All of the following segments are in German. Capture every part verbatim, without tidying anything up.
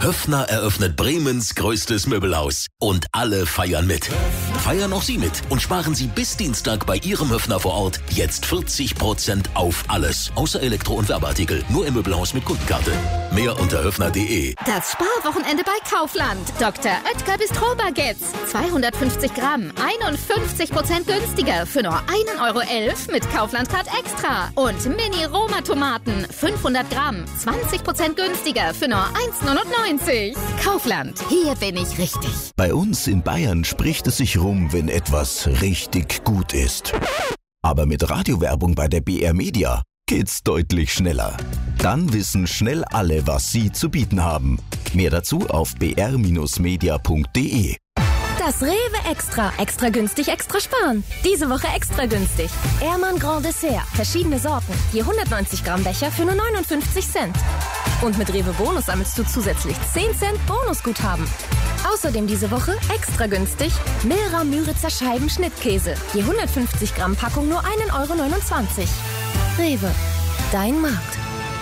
Höffner eröffnet Bremens größtes Möbelhaus. Und alle feiern mit. Feiern auch Sie mit und sparen Sie bis Dienstag bei Ihrem Höffner vor Ort jetzt vierzig Prozent auf alles. Außer Elektro- und Werbeartikel. Nur im Möbelhaus mit Kundenkarte. Mehr unter höffner punkt de. Das Sparwochenende bei Kaufland. Doktor Oetker Bistro-Baguettes. zweihundertfünfzig Gramm. einundfünfzig Prozent günstiger für nur ein Euro elf mit Kaufland-Card Extra. Und Mini-Roma-Tomaten. fünfhundert Gramm. zwanzig Prozent günstiger für nur eins neunundneunzig. Kaufland. Hier bin ich richtig. Bei uns in Bayern spricht es sich rum, wenn etwas richtig gut ist. Aber mit Radiowerbung bei der B R Media geht's deutlich schneller. Dann wissen schnell alle, was sie zu bieten haben. Mehr dazu auf b r media punkt de. Das Rewe Extra. Extra günstig, extra sparen. Diese Woche extra günstig. Ehrmann Grand Dessert. Verschiedene Sorten. Je hundertneunzig Gramm Becher für nur neunundfünfzig Cent. Und mit Rewe Bonus sammelst du zusätzlich zehn Cent Bonusguthaben. Außerdem diese Woche extra günstig Milra Müritzer Scheiben Schnittkäse. Je hundertfünfzig Gramm Packung nur ein Euro neunundzwanzig. Rewe. Dein Markt.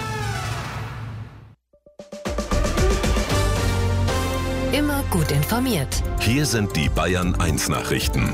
Immer gut informiert. Hier sind die Bayern eins Nachrichten.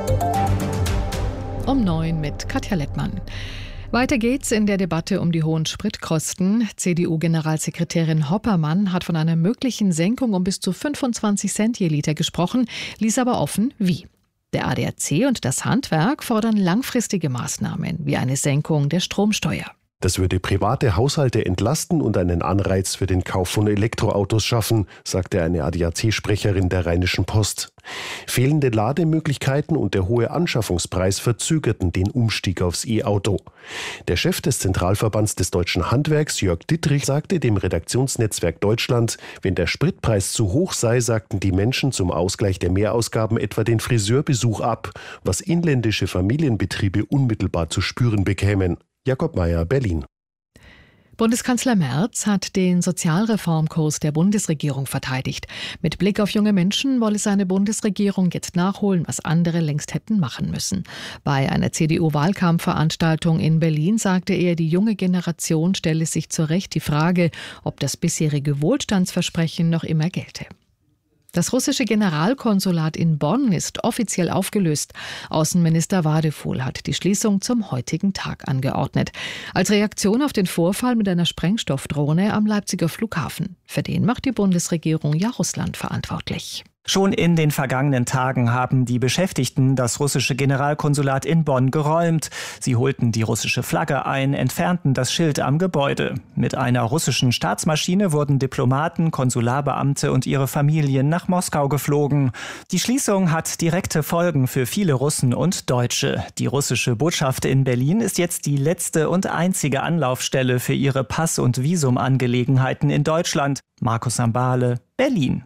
Um neun mit Katja Lettmann. Weiter geht's in der Debatte um die hohen Spritkosten. C D U-Generalsekretärin Hoppermann hat von einer möglichen Senkung um bis zu fünfundzwanzig Cent je Liter gesprochen, ließ aber offen, wie. Der A D A C und das Handwerk fordern langfristige Maßnahmen, wie eine Senkung der Stromsteuer. Das würde private Haushalte entlasten und einen Anreiz für den Kauf von Elektroautos schaffen, sagte eine A D A C-Sprecherin der Rheinischen Post. Fehlende Lademöglichkeiten und der hohe Anschaffungspreis verzögerten den Umstieg aufs E-Auto. Der Chef des Zentralverbands des deutschen Handwerks, Jörg Dittrich, sagte dem Redaktionsnetzwerk Deutschland, wenn der Spritpreis zu hoch sei, sagten die Menschen zum Ausgleich der Mehrausgaben etwa den Friseurbesuch ab, was inländische Familienbetriebe unmittelbar zu spüren bekämen. Jakob Mayer, Berlin. Bundeskanzler Merz hat den Sozialreformkurs der Bundesregierung verteidigt. Mit Blick auf junge Menschen wolle seine Bundesregierung jetzt nachholen, was andere längst hätten machen müssen. Bei einer C D U-Wahlkampfveranstaltung in Berlin sagte er, die junge Generation stelle sich zu Recht die Frage, ob das bisherige Wohlstandsversprechen noch immer gelte. Das russische Generalkonsulat in Bonn ist offiziell aufgelöst. Außenminister Wadefuhl hat die Schließung zum heutigen Tag angeordnet. Als Reaktion auf den Vorfall mit einer Sprengstoffdrohne am Leipziger Flughafen. Für den macht die Bundesregierung ja Russland verantwortlich. Schon in den vergangenen Tagen haben die Beschäftigten das russische Generalkonsulat in Bonn geräumt. Sie holten die russische Flagge ein, entfernten das Schild am Gebäude. Mit einer russischen Staatsmaschine wurden Diplomaten, Konsularbeamte und ihre Familien nach Moskau geflogen. Die Schließung hat direkte Folgen für viele Russen und Deutsche. Die russische Botschaft in Berlin ist jetzt die letzte und einzige Anlaufstelle für ihre Pass- und Visumangelegenheiten in Deutschland. Markus Sambale, Berlin.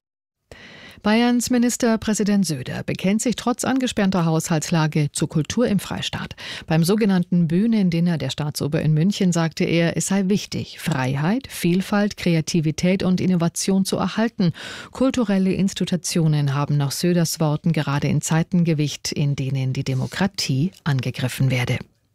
Bayerns Ministerpräsident Söder bekennt sich trotz angespannter Haushaltslage zur Kultur im Freistaat. Beim sogenannten Bühnendinner der Staatsoper in München sagte er, es sei wichtig, Freiheit, Vielfalt, Kreativität und Innovation zu erhalten. Kulturelle Institutionen haben nach Söders Worten gerade in Zeiten Gewicht, in denen die Demokratie angegriffen werde.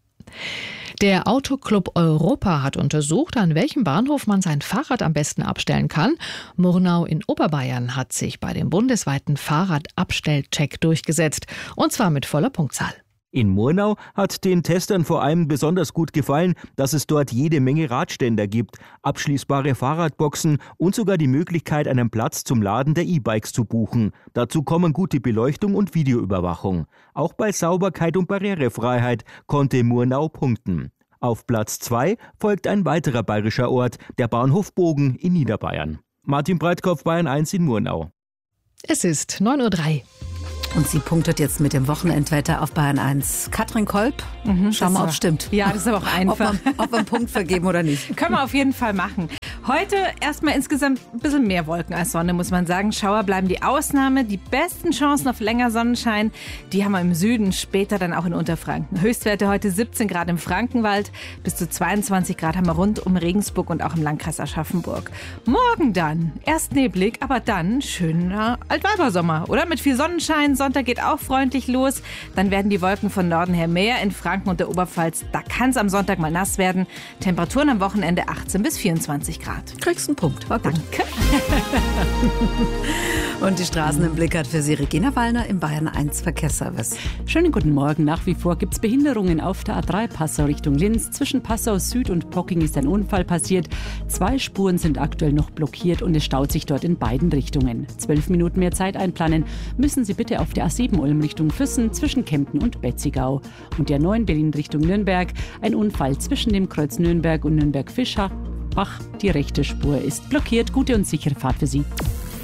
Der Autoclub Europa hat untersucht, an welchem Bahnhof man sein Fahrrad am besten abstellen kann. Murnau in Oberbayern hat sich bei dem bundesweiten Fahrradabstellcheck durchgesetzt. Und zwar mit voller Punktzahl. In Murnau hat den Testern vor allem besonders gut gefallen, dass es dort jede Menge Radständer gibt, abschließbare Fahrradboxen und sogar die Möglichkeit, einen Platz zum Laden der E-Bikes zu buchen. Dazu kommen gute Beleuchtung und Videoüberwachung. Auch bei Sauberkeit und Barrierefreiheit konnte Murnau punkten. Auf Platz zwei folgt ein weiterer bayerischer Ort, der Bahnhof Bogen in Niederbayern. Martin Breitkopf, Bayern eins in Murnau. Es ist neun Uhr drei. Und sie punktet jetzt mit dem Wochenendwetter auf Bayern eins. Katrin Kolb, mhm, schauen wir mal, ob es stimmt. Ja, das ist aber auch einfach. Ob wir, ob wir einen Punkt vergeben oder nicht. Können wir auf jeden Fall machen. Heute erstmal insgesamt ein bisschen mehr Wolken als Sonne, muss man sagen. Schauer bleiben die Ausnahme. Die besten Chancen auf länger Sonnenschein, die haben wir im Süden, später dann auch in Unterfranken. Höchstwerte heute siebzehn Grad im Frankenwald, bis zu zweiundzwanzig Grad haben wir rund um Regensburg und auch im Landkreis Aschaffenburg. Morgen dann, erst neblig, aber dann schöner Altweibersommer, oder? Mit viel Sonnenschein, Sonntag geht auch freundlich los. Dann werden die Wolken von Norden her mehr in Franken und der Oberpfalz. Da kann es am Sonntag mal nass werden. Temperaturen am Wochenende achtzehn bis vierundzwanzig Grad. Kriegst einen Punkt. War gut. Danke. Und die Straßen im Blick hat für Sie Regina Wallner im Bayern eins Verkehrsservice. Schönen guten Morgen. Nach wie vor gibt es Behinderungen auf der A drei Passau Richtung Linz. Zwischen Passau Süd und Pocking ist ein Unfall passiert. Zwei Spuren sind aktuell noch blockiert und es staut sich dort in beiden Richtungen. Zwölf Minuten mehr Zeit einplanen müssen Sie bitte auf der A sieben Ulm Richtung Füssen zwischen Kempten und Betzigau. Und der neun Berlin Richtung Nürnberg. Ein Unfall zwischen dem Kreuz Nürnberg und Nürnberg-Fischach. Ach, die rechte Spur ist blockiert. Gute und sichere Fahrt für Sie.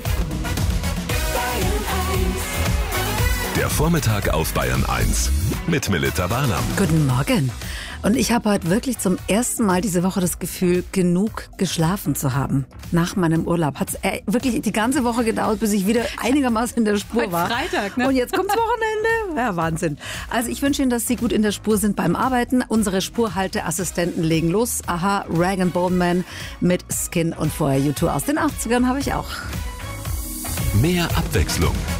Der Vormittag auf Bayern eins mit Melita Barnam. Guten Morgen. Und ich habe heute wirklich zum ersten Mal diese Woche das Gefühl, genug geschlafen zu haben. Nach meinem Urlaub hat es äh, wirklich die ganze Woche gedauert, bis ich wieder einigermaßen in der Spur heute war. Freitag, ne? Und jetzt kommt's Wochenende. Ja, Wahnsinn. Also ich wünsche Ihnen, dass Sie gut in der Spur sind beim Arbeiten. Unsere Spurhalteassistenten legen los. Aha, Rag and Bone Man mit Skin und vorher U zwei aus den achtzigern habe ich auch. Mehr Abwechslung